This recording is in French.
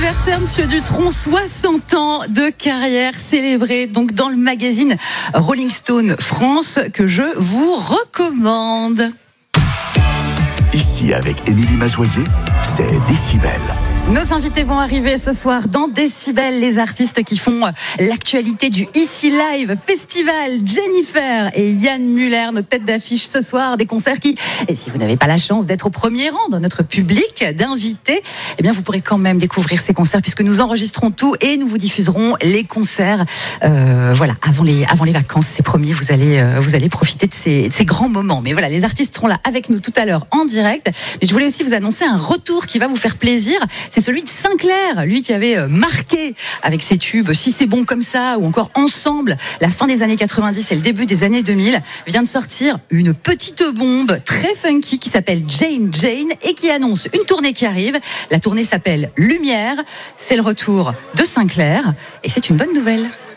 anniversaire, Monsieur Dutronc, 60 ans de carrière célébrée donc dans le magazine Rolling Stone France que je vous recommande. Ici avec Émilie Mazoyer, c'est Décibel. Nos invités vont arriver ce soir dans Décibel, les artistes qui font l'actualité du Ici Live Festival. Jennifer et Yann Muller, nos têtes d'affiche ce soir, des concerts qui, et si vous n'avez pas la chance d'être au premier rang dans notre public d'invités, eh bien vous pourrez quand même découvrir ces concerts puisque nous enregistrons tout et nous vous diffuserons les concerts voilà, avant les vacances, c'est promis, vous allez profiter de ces grands moments. Mais voilà, les artistes seront là avec nous tout à l'heure en direct. Mais je voulais aussi vous annoncer un retour qui va vous faire plaisir. C'est celui de Sinclair, lui qui avait marqué avec ses tubes Si c'est bon comme ça ou encore Ensemble, la fin des années 90 et le début des années 2000, vient de sortir une petite bombe très funky qui s'appelle Jane Jane et qui annonce une tournée qui arrive. La tournée s'appelle Lumière, c'est le retour de Sinclair et c'est une bonne nouvelle.